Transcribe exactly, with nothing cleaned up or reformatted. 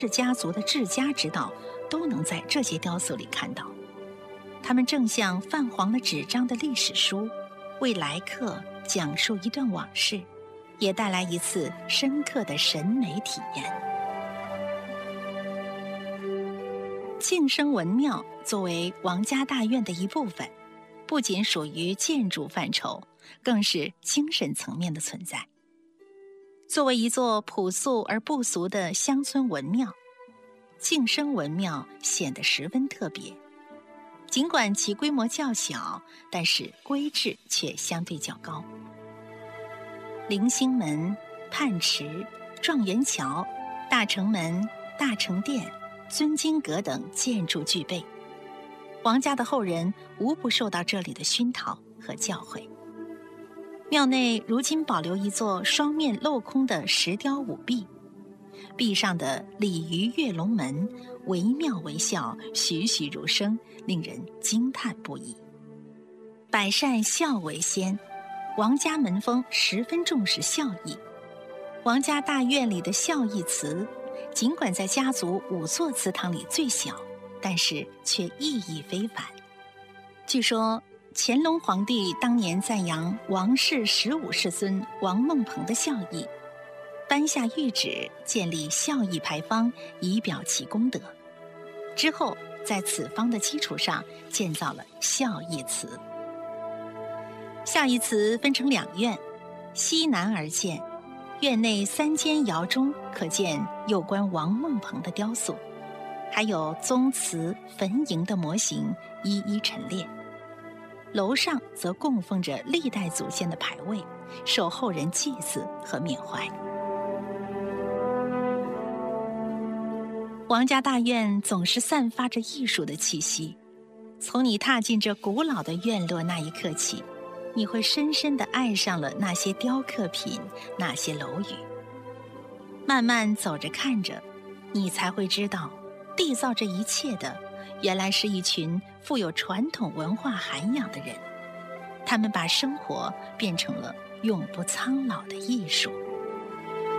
氏家族的治家之道都能在这些雕塑里看到。它们正像泛黄了纸张的历史书，为来客讲述一段往事，也带来一次深刻的审美体验。庆生文庙作为王家大院的一部分，不仅属于建筑范畴，更是精神层面的存在。作为一座朴素而不俗的乡村文庙，庆生文庙显得十分特别。尽管其规模较小，但是规制却相对较高。棂星门、泮池、状元桥、大城门、大成殿、尊经阁等建筑具备，王家的后人无不受到这里的熏陶和教诲。庙内如今保留一座双面镂空的石雕五壁，壁上的鲤鱼跃龙门惟妙惟肖，栩栩如生，令人惊叹不已。百善孝为先，王家门风十分重视孝义。王家大院里的孝义祠，尽管在家族五座祠堂里最小，但是却意义非凡。据说乾隆皇帝当年赞扬王氏十五世孙王孟鹏的孝义，颁下谕旨建立孝义牌坊，以表其功德。之后在此坊的基础上建造了孝义祠。孝义祠分成两院，西南而建，院内三间窑中可见有关王孟鹏的雕塑，还有宗祠坟茔的模型一一陈列。楼上则供奉着历代祖先的牌位，受后人祭祀和缅怀。王家大院总是散发着艺术的气息，从你踏进这古老的院落那一刻起，你会深深地爱上了那些雕刻品，那些楼宇。慢慢走着看着，你才会知道，缔造这一切的原来是一群富有传统文化涵养的人，他们把生活变成了永不苍老的艺术。